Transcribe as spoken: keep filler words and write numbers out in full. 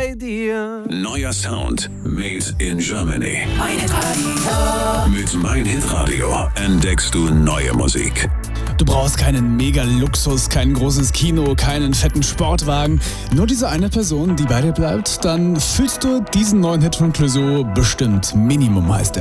bei dir. Neuer Sound made in Germany. Mein Hitradio. Mit Mein Hitradio entdeckst du neue Musik. Du brauchst keinen Mega-Luxus, kein großes Kino, keinen fetten Sportwagen. Nur diese eine Person, die bei dir bleibt, dann fühlst du diesen neuen Hit von Clouseau bestimmt. Minimum heißt er.